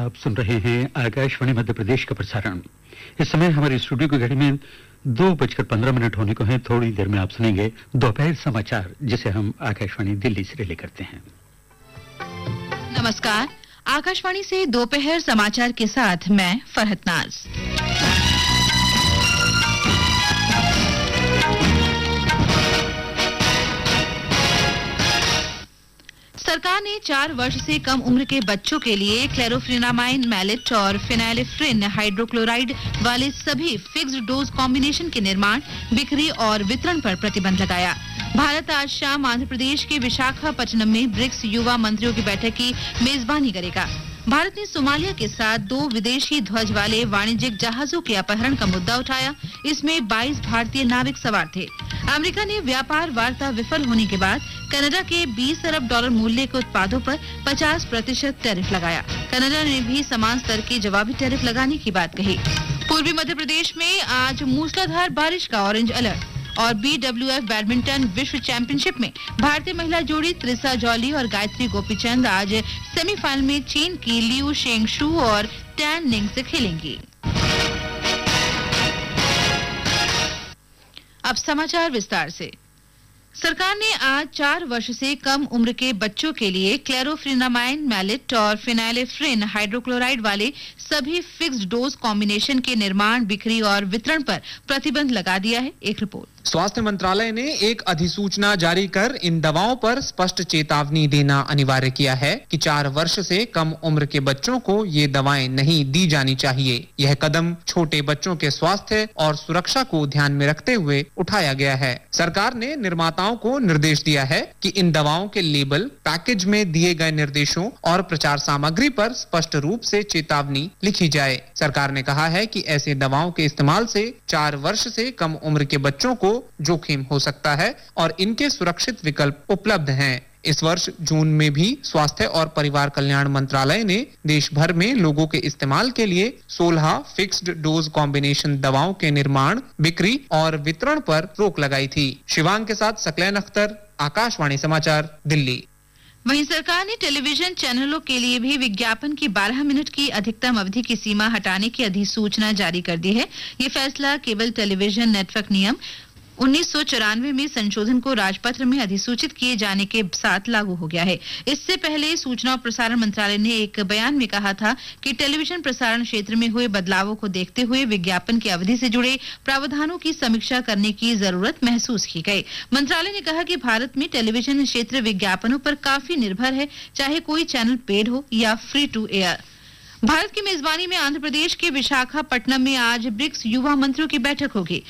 आप सुन रहे हैं आकाशवाणी मध्य प्रदेश का प्रसारण। इस समय हमारे स्टूडियो की घड़ी में 2:15 होने को है। थोड़ी देर में आप सुनेंगे दोपहर समाचार, जिसे हम आकाशवाणी दिल्ली से रिले करते हैं। नमस्कार, आकाशवाणी से दोपहर समाचार के साथ मैं फरहत नाज। सरकार ने 4 वर्ष से कम उम्र के बच्चों के लिए क्लोरोफेनामाइन मैलेट और फेनाइलेफ्रिन हाइड्रोक्लोराइड वाले सभी फिक्स्ड डोज कॉम्बिनेशन के निर्माण, बिक्री और वितरण पर प्रतिबंध लगाया। भारत आज शाम आंध्र प्रदेश के विशाखापट्टनम में ब्रिक्स युवा मंत्रियों की बैठक की मेजबानी करेगा। भारत ने सोमालिया के साथ 2 विदेशी ध्वज वाले वाणिज्यिक जहाजों के अपहरण का मुद्दा उठाया। इसमें 22 भारतीय नाविक सवार थे। अमेरिका ने व्यापार वार्ता विफल होने के बाद कनाडा के $20 अरब मूल्य के उत्पादों पर 50% टैरिफ लगाया। कनाडा ने भी समान स्तर के जवाबी टैरिफ लगाने की बात कही। पूर्वी मध्य प्रदेश में आज मूसलाधार बारिश का ऑरेंज अलर्ट। और BWF बैडमिंटन विश्व चैंपियनशिप में भारतीय महिला जोड़ी त्रिसा जॉली और गायत्री गोपीचंद आज सेमीफाइनल में चीन की लियू शेंगशु और टैन निंग से खेलेंगी। अब समाचार विस्तार से। सरकार ने आज 4 वर्ष से कम उम्र के बच्चों के लिए क्लोरोफेनामाइन मैलेट और फेनाइलेफ्रिन हाइड्रोक्लोराइड वाले सभी फिक्स्ड डोज कॉम्बिनेशन के निर्माण, बिक्री और वितरण पर प्रतिबंध लगा दिया है। एक रिपोर्ट। स्वास्थ्य मंत्रालय ने एक अधिसूचना जारी कर इन दवाओं पर स्पष्ट चेतावनी देना अनिवार्य किया है कि 4 वर्ष से कम उम्र के बच्चों को ये दवाएं नहीं दी जानी चाहिए। यह कदम छोटे बच्चों के स्वास्थ्य और सुरक्षा को ध्यान में रखते हुए उठाया गया है। सरकार ने निर्माताओं को निर्देश दिया है कि इन दवाओं के लेबल, पैकेज में दिए गए निर्देशों और प्रचार सामग्री पर स्पष्ट रूप से चेतावनी लिखी जाए। सरकार ने कहा है कि ऐसे दवाओं के इस्तेमाल से 4 वर्ष से कम उम्र के बच्चों को जोखिम हो सकता है और इनके सुरक्षित विकल्प उपलब्ध हैं। इस वर्ष जून में भी स्वास्थ्य और परिवार कल्याण मंत्रालय ने देश भर में लोगों के इस्तेमाल के लिए 16 फिक्स्ड डोज कॉम्बिनेशन दवाओं के निर्माण, बिक्री और वितरण पर रोक लगाई थी। शिवांग के साथ सकलैन अख्तर, आकाशवाणी समाचार, दिल्ली। वहीं सरकार ने टेलीविजन चैनलों के लिए भी विज्ञापन की 12 मिनट की अधिकतम अवधि की सीमा हटाने की अधिसूचना जारी कर दी है। ये फैसला केबल टेलीविजन नेटवर्क नियम 1994 में संशोधन को राजपत्र में अधिसूचित किए जाने के साथ लागू हो गया है। इससे पहले सूचना और प्रसारण मंत्रालय ने एक बयान में कहा था कि टेलीविजन प्रसारण क्षेत्र में हुए बदलावों को देखते हुए विज्ञापन की अवधि से जुड़े प्रावधानों की समीक्षा करने की जरूरत महसूस की गई। मंत्रालय ने कहा कि भारत में टेलीविजन क्षेत्र विज्ञापनों पर काफी निर्भर है, चाहे कोई चैनल पेड हो या फ्री टू एयर। भारत की मेजबानी में आंध्र प्रदेश के विशाखापट्टनम में आज ब्रिक्स युवा मंत्रियों की बैठक होगी।